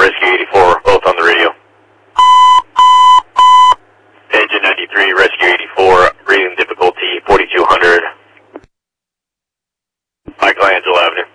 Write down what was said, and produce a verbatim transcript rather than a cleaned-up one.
Rescue eighty-four, both on the radio. Engine ninety-three, Rescue eighty-four, breathing difficulty, forty-two hundred. Michelangelo Avenue.